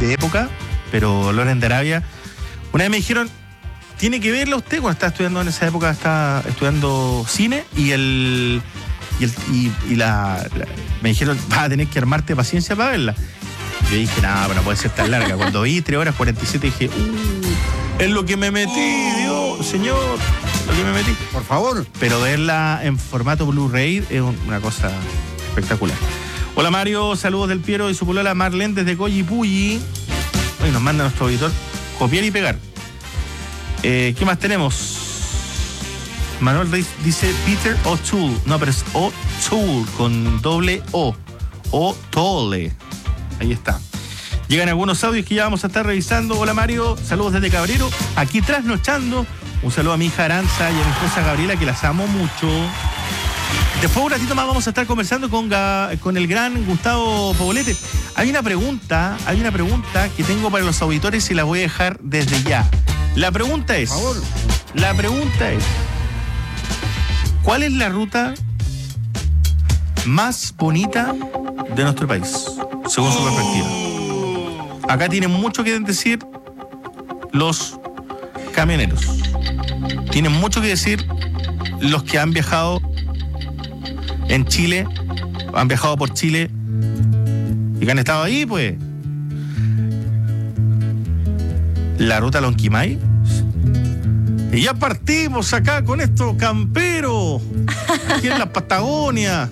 de época, pero Loren de Arabia. Una vez me dijeron, tiene que verla usted cuando estaba estudiando en esa época, estaba estudiando cine me dijeron, vas a tener que armarte paciencia para verla. Yo dije, no puede ser tan larga. Cuando vi 3 horas 47 dije, es lo que me metí, Dios, señor, lo que me metí. Por favor. Pero verla en formato Blu-ray es una cosa espectacular. Hola Mario, saludos del Piero y su polola Marlene desde Coyipulli. Hoy nos manda nuestro auditor copiar y pegar. ¿Qué más tenemos? Manuel dice Peter O'Toole. No, pero es O'Toole con doble O. O'Toole. Ahí está. Llegan algunos audios que ya vamos a estar revisando. Hola Mario, saludos desde Cabrero. Aquí trasnochando. Un saludo a mi hija Aranza y a mi esposa Gabriela, que las amo mucho. Después un ratito más vamos a estar conversando con el gran Gustavo Poblete. Hay una pregunta que tengo para los auditores y la voy a dejar desde ya. La pregunta es, ¿cuál es la ruta más bonita de nuestro país, según su perspectiva? Acá tienen mucho que decir los camioneros. Tienen mucho que decir los que han viajado en Chile, han viajado por Chile y que han estado ahí, pues. La ruta Lonquimay. Y ya partimos acá con estos camperos, aquí en la Patagonia.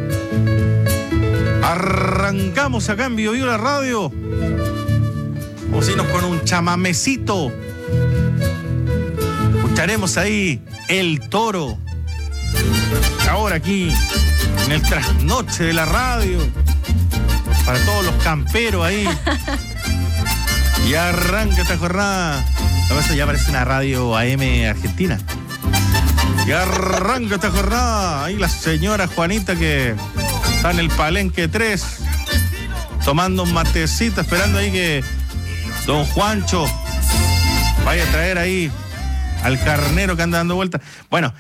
Arrancamos acá en Bio Bio la radio. O si nos con un chamamecito. Escucharemos ahí El Toro. Ahora aquí, en el trasnoche de la radio. Para todos los camperos ahí. Y arranca esta jornada. Eso ya parece una radio AM argentina. Y arranca esta jornada. Ahí la señora Juanita que está en el Palenque 3, tomando un matecito, esperando ahí que don Juancho vaya a traer ahí al carnero que anda dando vueltas. Bueno,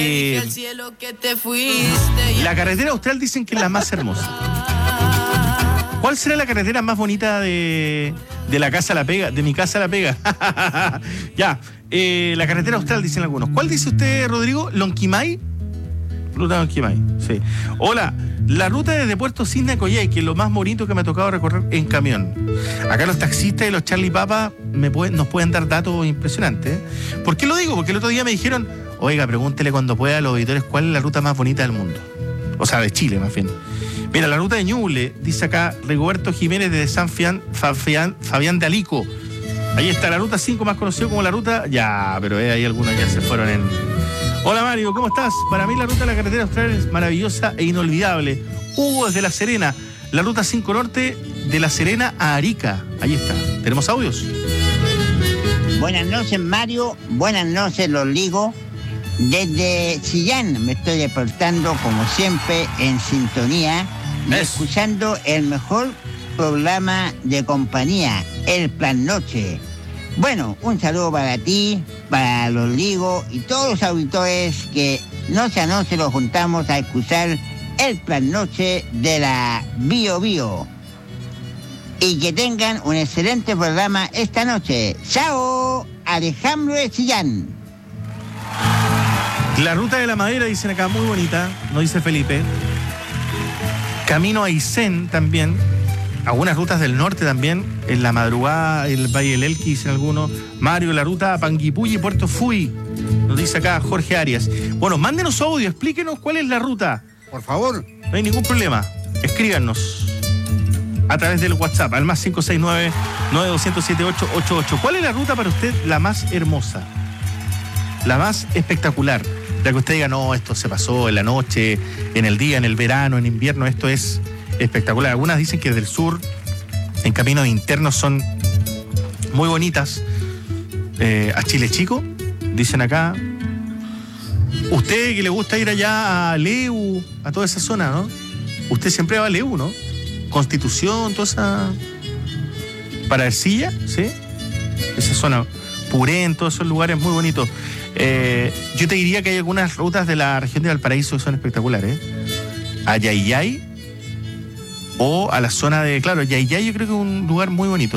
la carretera austral dicen que es la más hermosa. ¿Cuál será la carretera más bonita de la Casa La Pega? De mi Casa La Pega. Ya, la carretera austral dicen algunos. ¿Cuál dice usted, Rodrigo? ¿Lonquimay? Ruta Lonquimay, sí. Hola, la ruta desde Puerto Cisne a Coyhai, que es lo más bonito que me ha tocado recorrer en camión. Acá los taxistas y los Charlie Papa nos pueden dar datos impresionantes. ¿Por qué lo digo? Porque el otro día me dijeron, oiga, pregúntele cuando pueda a los auditores cuál es la ruta más bonita del mundo. O sea, de Chile, más bien. Mira, la ruta de Ñuble, dice acá Rigoberto Jiménez desde San Fabián de Alico. Ahí está la ruta 5, más conocido como la ruta... Ya, pero hay algunos ya se fueron en... Hola Mario, ¿cómo estás? Para mí la ruta de la carretera austral es maravillosa e inolvidable. Hugo desde La Serena, la ruta 5 norte de La Serena a Arica. Ahí está. ¿Tenemos audios? Buenas noches Mario, buenas noches los ligos. Desde Chillán me estoy despertando como siempre en sintonía y escuchando el mejor programa de compañía, El Plan Noche. Bueno, un saludo para ti, para los ligos y todos los auditores que noche a noche los juntamos a escuchar El Plan Noche de la Bio Bio. Y que tengan un excelente programa esta noche. ¡Chao! Alejandro de Chillán. La ruta de la madera, dicen acá, muy bonita, nos dice Felipe. Camino a Aysén también. Algunas rutas del norte también. En la madrugada, el Valle del Elqui, dicen algunos. Mario, la ruta a Panguipulli y Puerto Fui. Nos dice acá Jorge Arias. Bueno, mándenos audio, explíquenos cuál es la ruta. Por favor. No hay ningún problema. Escríbanos a través del WhatsApp, al más 569-9207-888. ¿Cuál es la ruta para usted la más hermosa? La más espectacular. La que usted diga, no, esto se pasó en la noche, en el día, en el verano, en invierno, esto es espectacular. Algunas dicen que del sur, en caminos internos, son muy bonitas. A Chile Chico, dicen acá. Usted que le gusta ir allá a Leu, a toda esa zona, ¿no? Usted siempre va a Leu, ¿no? Constitución, toda esa... Para Ercilla, ¿sí? Esa zona, Purén, todos esos lugares muy bonitos. Yo te diría que hay algunas rutas de la región de Valparaíso que son espectaculares. A Yayay o a la zona de... Claro, Yayay yo creo que es un lugar muy bonito.